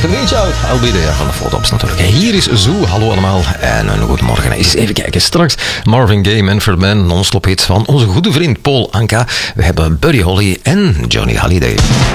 reach out. I'll be there van de foto's natuurlijk. Hier is Zoo. Hallo allemaal en een goed morgen. Eens even kijken. Straks Marvin Gaye, Manfred Mann, non-stop hits van onze goede vriend Paul Anka. We hebben Buddy Holly en Johnny Hallyday.